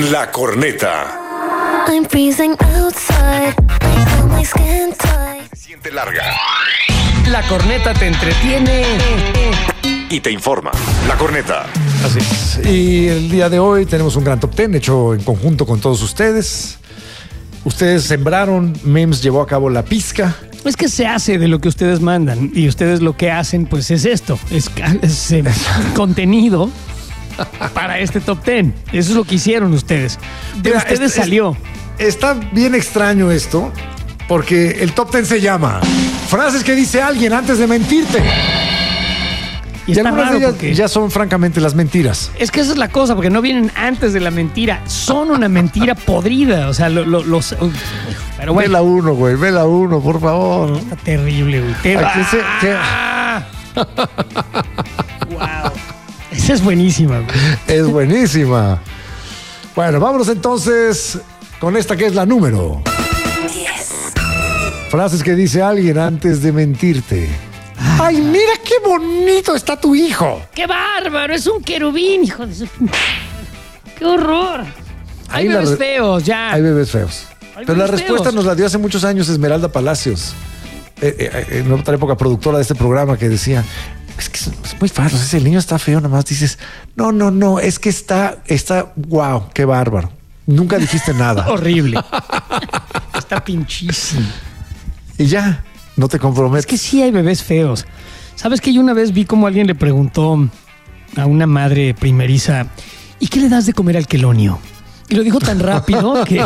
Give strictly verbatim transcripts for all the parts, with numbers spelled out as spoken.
La Corneta. I'm freezing outside. I feel my skin tight. Se siente larga La Corneta te entretiene y te informa. La Corneta. Así es. Y el día de hoy tenemos un gran top ten hecho en conjunto con todos ustedes. Ustedes sembraron, Memes llevó a cabo la pizca. Es que se hace de lo que ustedes mandan y ustedes lo que hacen pues es esto, es, es eh, contenido para este top ten. Eso es lo que hicieron ustedes. De Mira, ustedes es- es- salió. Está bien extraño esto, porque el top ten se llama Frases que dice alguien antes de mentirte. Y Y está algunas raro de ellas porque ya son francamente las mentiras. es que esa es la cosa, porque no vienen antes de la mentira, son una mentira podrida. O sea, lo- lo- los. Pero Ve bueno, la uno, güey, ve la uno, por favor. está terrible, güey. Te- Ay, que se- que- ¡Ah! Wow. Esa es buenísima, güey. Es buenísima. Bueno, vámonos entonces con esta que es la número. Frases que dice alguien antes de mentirte. Ay, mira qué bonito está tu hijo. ¡Qué bárbaro! Es un querubín, hijo de su... ¡Qué horror! Hay Ahí la bebés re- feos, ya. Hay bebés feos. Hay Pero la bebés respuesta feos. nos la dio hace muchos años Esmeralda Palacios, eh, eh, en otra época productora de este programa, que decía, es que es, es muy fácil, si el niño está feo, nada más dices, no, no, no, es que está, está, wow, qué bárbaro. Nunca dijiste nada. Horrible. Está pinchísimo. Y ya, no te comprometes. Es que sí hay bebés feos. ¿Sabes que yo una vez vi como alguien le preguntó a una madre primeriza, ¿y qué le das de comer al quelonio? Y lo dijo tan rápido que...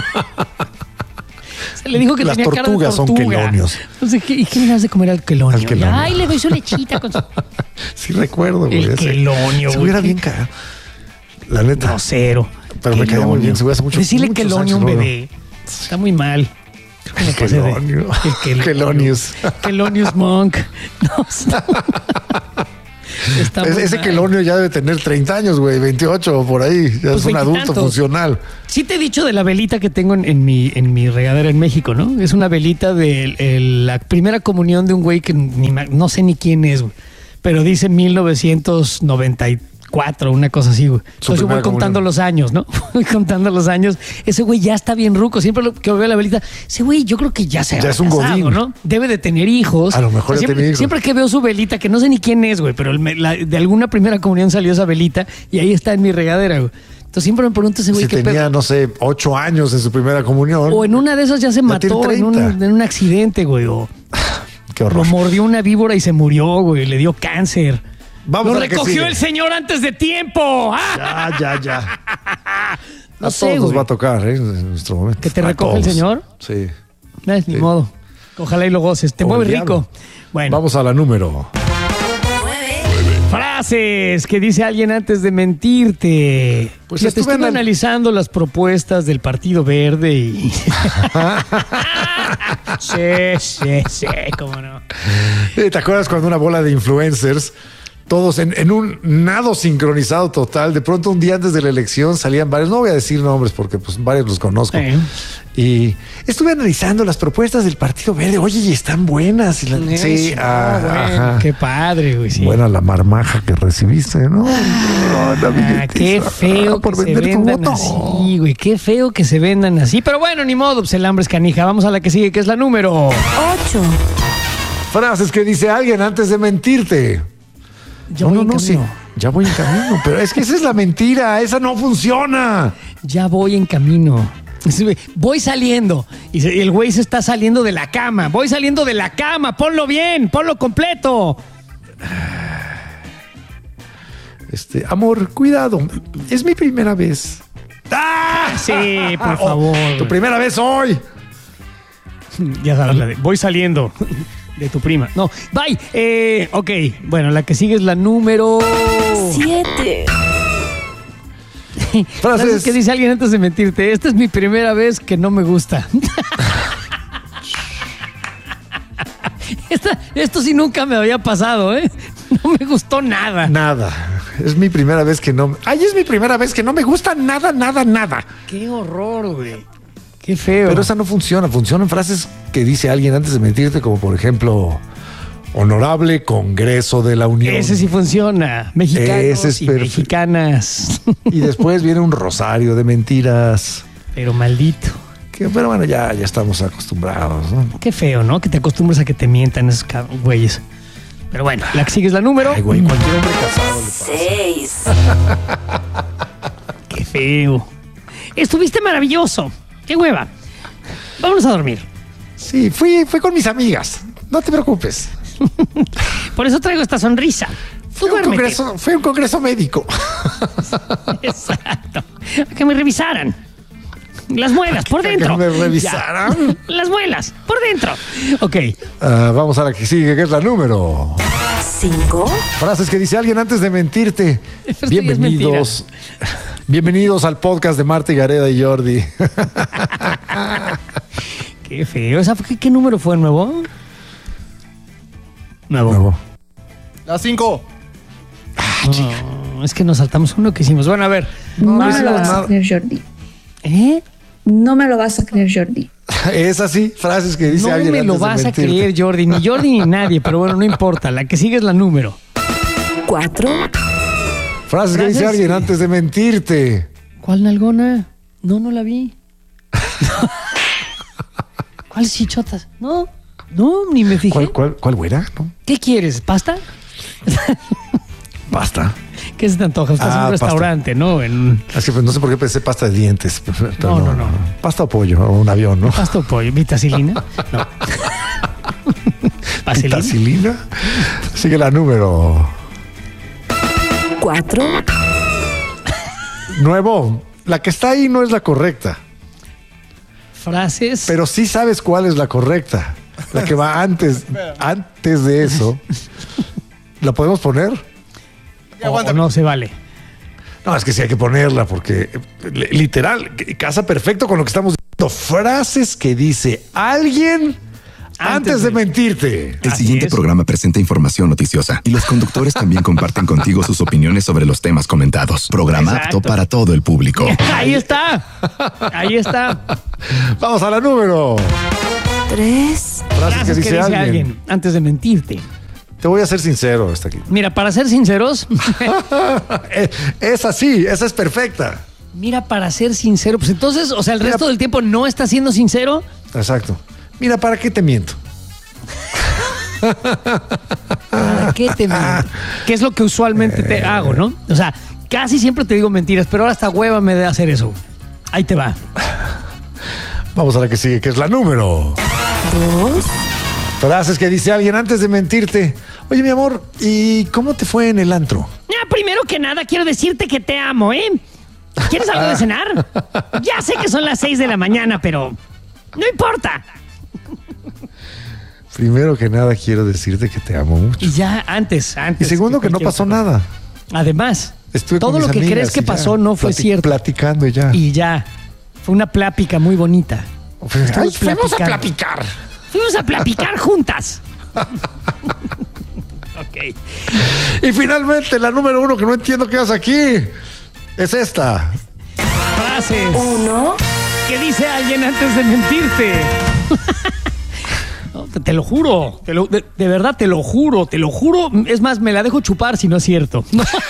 Se le dijo que Las tenía cara de tortugas son tortuga. quelonios. Entonces, ¿qué, ¿y qué le das de comer al quelonio? Al quelonio. Y, ay, le doy su lechita con su... Sí recuerdo, güey. El ese. quelonio, Se güey. hubiera bien cagado. La neta. Grosero. Pero me caía muy bien, se hubiera hace mucho- Decirle muchos quelonio a un años, ¿no? bebé está muy mal. Creo que me pasé de- Quelonio. El quelonio. Quelonius. Quelonius Monk. No, está, está Es- muy ese mal. quelonio ya debe tener treinta años, güey, veintiocho o por ahí. Ya Pues es un adulto veintitantos. funcional. Sí te he dicho de la velita que tengo en, en mi, en mi regadera en México, ¿no? Es una velita de el- la primera comunión de un güey que ni ma- no sé ni quién es, güey. Pero dice mil novecientos noventa y cuatro, una cosa así, güey. Su Entonces yo voy primera contando comunión. los años, ¿no? Voy contando los años. Ese güey ya está bien ruco. Siempre lo, que veo la velita, ese güey yo creo que ya se Ya ha es un casado, godín. ¿no? Debe de tener hijos. A lo mejor ya siempre, tiene hijos. Siempre que veo su velita, que no sé ni quién es, güey, pero el me- la- de alguna primera comunión salió esa velita y ahí está en mi regadera, güey. Entonces siempre me pregunto ese güey Si qué tenía, pedo. no sé, ocho años en su primera comunión. O en una de esas ya se Ya mató tiene en un, treinta. en un accidente, güey. O Qué lo horror. mordió una víbora y se murió, güey. Le dio cáncer. Vamos lo a la que recogió sigue. el señor antes de tiempo. ¡Ah! Ya, ya, ya. No a sé, todos nos güey. va a tocar, ¿eh? En nuestro momento. ¿Que te A recoge el todos. señor? Sí. Eh, ni Sí. modo. Ojalá y lo goces. Te O mueve el rico. diablo. Bueno, Vamos a la número. frases que dice alguien antes de mentirte. Pues Fíjate, estuve estuve anal- analizando las propuestas del Partido Verde y... sí, sí, sí, cómo no. Eh, ¿Te acuerdas cuando una bola de influencers, todos en, en un nado sincronizado total, de pronto un día antes de la elección salían varios, no voy a decir nombres porque pues varios los conozco, Sí. y estuve analizando las propuestas del Partido Verde, oye, y están buenas. Y la- sí, Eso, ah, bueno, ajá. qué padre, güey. Sí. Buena la marmaja que recibiste, ¿no? Ah, la Ah, billetiza. qué feo Ah, por que se vender tu vendan voto. así, güey. Qué feo que se vendan así. Pero bueno, ni modo, pues el hambre es canija. Vamos a la que sigue, que es la número. Ocho. Frases que dice alguien antes de mentirte. Ya no, voy no, en no, sí. camino. Ya voy en camino, pero es que esa es la mentira, esa no funciona. Ya voy en camino. Voy saliendo. Y se- y el güey se está saliendo de la cama. Voy saliendo de la cama. Ponlo bien, ponlo completo. Este, amor, cuidado. Es mi primera vez. ¡Ah! Sí, por Oh, favor. tu primera vez hoy. Ya sabes, la de, voy saliendo de tu prima. No, bye. Eh, ok, bueno, la que sigue es la número... Siete. Frases que dice alguien antes de mentirte. Esta es mi primera vez que no me gusta. Esta- esto sí nunca me había pasado, ¿eh? No me gustó nada. Nada. Es mi primera vez que no. Ay, es mi primera vez que no me gusta nada, nada, nada. Qué horror, güey. Qué feo. Pero esa no funciona. Funcionan frases que dice alguien antes de mentirte, como por ejemplo, Honorable Congreso de la Unión. Ese sí funciona. Mexicanos Ese es y perfecto. mexicanas. Y después viene un rosario de mentiras. Pero maldito. Que, pero bueno, ya, ya estamos acostumbrados, ¿no? Qué feo, ¿no? Que te acostumbres a que te mientan esos cab- güeyes. Pero bueno, la que sigue es la número. Ay, güey, cualquier hombre casado le pasa. Seis. Qué feo. Estuviste maravilloso. Qué hueva. Vámonos a dormir. Sí, fui, fui con mis amigas. No te preocupes. Por eso traigo esta sonrisa. Tú Fue un, duérmete. congreso, fue un congreso médico. Exacto. A que me revisaran. Las muelas, por que dentro. me revisaran. Ya. Las muelas, por dentro. Ok. Ah, vamos a la que sigue, que es la número. Cinco. Frases que dice alguien antes de mentirte. Esto ya es Bienvenidos. Bienvenidos al podcast de Marta y Gareda y Jordi. Qué feo. ¿Esa fue- ¿Qué, qué número fue nuevo? Nuevo. Nuevo. La cinco. No, es que nos saltamos uno que hicimos. Bueno, a ver. No, No no me lo hicimos vas a nada. creer, Jordi. ¿Eh? No me lo vas a creer, Jordi. Es así, frases que dice No alguien me lo antes de vas a mentirte. creer, Jordi. Ni Jordi ni nadie. Pero bueno, no importa. La que sigue es la número. Cuatro. Frases que dice Frases, alguien sí. antes de mentirte. ¿Cuál nalgona? No, no la vi. ¿Cuál chichotas? No, no, ni me fijé. ¿Cuál, cuál, cuál güera? ¿No? ¿Qué quieres? ¿Pasta? Basta. ¿Qué se te antoja? Estás en Ah, un pasta. restaurante, ¿no? En Es que pues, no sé por qué pensé pasta de dientes. pero No, no, no. Pasta o pollo, o un avión, ¿no? pasta o pollo, vitacilina. No. Vaselina. Vitacilina. Sigue la número. Cuatro. Nuevo. La que está ahí no es la correcta, Frases. pero sí sabes cuál es la correcta. La que va antes, antes de eso. ¿La podemos poner? Ya, o aguántame. no se vale. No, es que sí hay que ponerla porque eh, literal que- casa perfecto con lo que estamos diciendo. Frases que dice alguien antes, Antes de de- mentirte. El Así siguiente es. programa presenta información noticiosa y los conductores también comparten contigo sus opiniones sobre los temas comentados. Programa Exacto. apto para todo el público. Ahí está. Ahí está. Vamos a la número. Tres. Frases que Frases dice, alguien. antes de mentirte. Te voy a ser sincero hasta aquí. Mira, para ser sinceros, Eh, Es así, esa es perfecta. mira, para ser sincero, pues entonces, o sea, el Mira- resto del tiempo no estás siendo sincero. Exacto. Mira, ¿para qué te miento? ¿Para qué te miento? Que es lo que usualmente te hago, ¿no? O sea, casi siempre te digo mentiras, pero ahora hasta hueva me de hacer eso. Ahí te va. Vamos a la que sigue, que es la número. Dos. Frases que dice alguien antes de mentirte. Oye, mi amor, ¿y cómo te fue en el antro? Ya, primero que nada, quiero decirte que te amo, ¿eh? ¿Quieres algo de cenar? Ya sé que son las seis de la mañana, pero no importa. Primero que nada, quiero decirte que te amo mucho. Y ya antes, Y antes. segundo, que no cualquier pasó otra cosa. nada. Además, Estuve con todo mis lo que amigas crees que y ya, pasó no fue plati- cierto. Platicando y ya. Y ya. Fue una plática muy bonita. Ay, Estamos fuimos a platicando. platicar. Fuimos a platicar juntas. Ok. Y finalmente, la número uno que no entiendo qué haces aquí es esta. Frases. Uno. ¿Qué dice alguien antes de mentirte? No, te, te lo juro. Te lo- de, de verdad, te lo juro. Te lo juro. Es más, me la dejo chupar si no es cierto.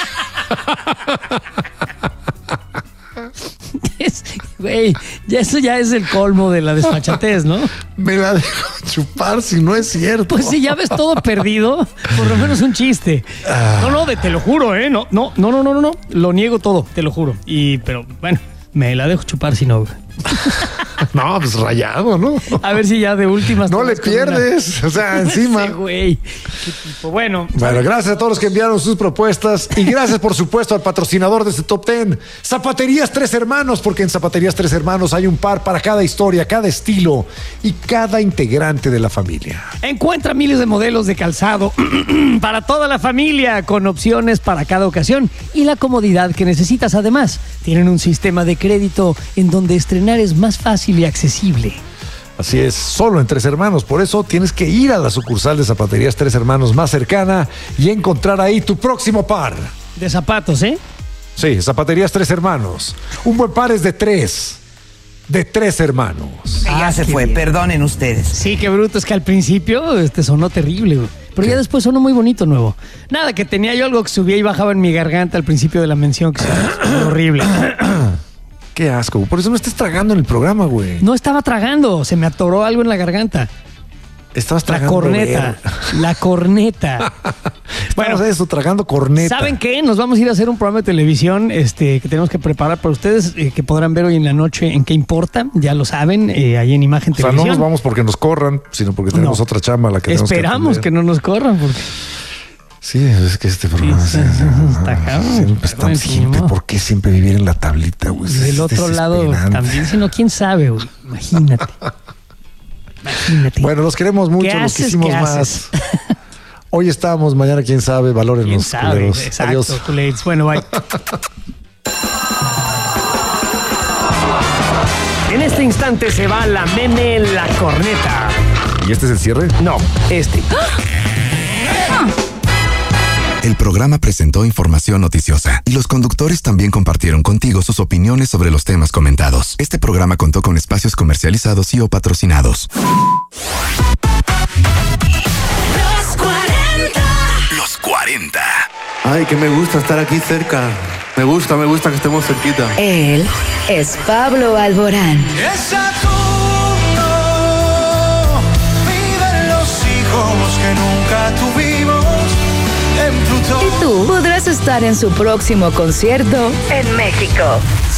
Es- Güey, ya eso ya es el colmo de la desfachatez, ¿no? Me la dejo chupar si no es cierto. Pues si ya ves todo perdido, por lo menos un chiste. No, no, de, te lo juro, ¿eh? No, no, no, no, no, no. Lo niego todo, te lo juro. Y, pero bueno, me la dejo chupar si no. güey. No, pues rayado, ¿no? A ver si ya de últimas. No te le vas con una- pierdes. O sea, encima. Ese güey. Qué tipo. Bueno, Bueno, gracias a todos los que enviaron sus propuestas y gracias, por supuesto, al patrocinador de este Top Ten, Zapaterías Tres Hermanos, porque en Zapaterías Tres Hermanos hay un par para cada historia, cada estilo y cada integrante de la familia. encuentra miles de modelos de calzado para toda la familia, con opciones para cada ocasión y la comodidad que necesitas. Además, tienen un sistema de crédito en donde estrenar es más fácil y accesible. Así es, solo en Tres Hermanos. Por eso tienes que ir a la sucursal de Zapaterías Tres Hermanos más cercana y encontrar ahí tu próximo par. De zapatos, ¿eh? Sí, Zapaterías Tres Hermanos. Un buen par es de tres. De tres hermanos. Ya Ah, se qué fue, bien. perdonen ustedes. Sí, qué bruto. Es que al principio este sonó terrible, güey. Pero ya después sonó muy bonito nuevo. Nada, que tenía yo algo que subía y bajaba en mi garganta al principio de la mención, que es horrible. Qué asco. Por eso no estés tragando en el programa, güey. No estaba tragando, se me atoró algo en la garganta. Estabas La tragando. corneta, ver. la corneta. Bueno, eso, tragando corneta. ¿Saben qué? Nos vamos a ir a hacer un programa de televisión este, que tenemos que preparar para ustedes, eh, que podrán ver hoy en la noche en qué importa. Ya lo saben, eh, ahí en Imagen O sea, Televisión. no nos vamos porque nos corran, sino porque tenemos No. otra chamba a la que Esperamos tenemos que no nos corran, porque Sí, es que este programa Sí, sí, sí, sí, está cabrón. siempre, está- Bueno, siempre, ni modo. ¿por qué siempre vivir en la tablita, güey? y del Es otro lado desesperante. también, si no, quién sabe, güey. Imagínate. Imagínate. Bueno, los queremos mucho, ¿Qué los haces? quisimos ¿Qué más. haces? Hoy estamos, mañana quién sabe, valoren quién los sabe. culeros. Exacto, Adiós. culeros. Bueno, bye. En este instante se va la meme La Corneta. ¿Y este es el cierre? No, este. El programa presentó información noticiosa y los conductores también compartieron contigo sus opiniones sobre los temas comentados. Este programa contó con espacios comercializados y o patrocinados. Los cuarenta. Los cuarenta. Ay, que me gusta estar aquí cerca. Me gusta, me gusta que estemos cerquita. Él es Pablo Alborán. Es Saturno, viven los hijos que nunca tuvimos en Plutón. Y tú podrás estar en su próximo concierto en México.